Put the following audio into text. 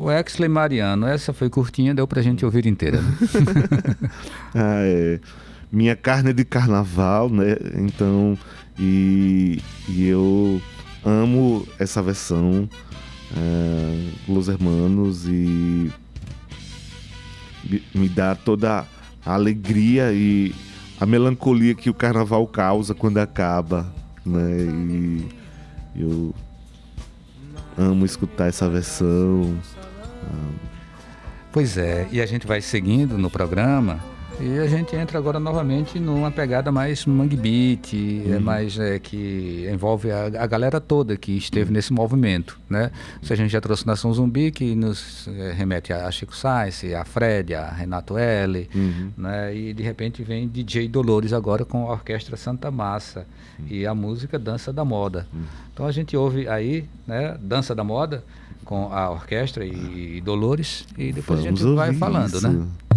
O Exley Mariano, essa foi curtinha, deu pra gente ouvir inteira. Minha carne é de carnaval, né? Então, e eu amo essa versão, Los Hermanos, e me dá toda a alegria e a melancolia que o carnaval causa quando acaba, né? E eu amo escutar essa versão. Pois é, e a gente vai seguindo no programa e a gente entra agora novamente numa pegada mais mangue beat, mais que envolve a galera toda que esteve nesse movimento, né? A gente já trouxe Nação Zumbi, que nos remete a Chico Sainz, a Fred, a Renato L, né? E de repente vem DJ Dolores agora com a Orquestra Santa Massa e a música Dança da Moda. Então a gente ouve aí, né, Dança da Moda com a orquestra e Dolores, e depois a gente vai falando, né?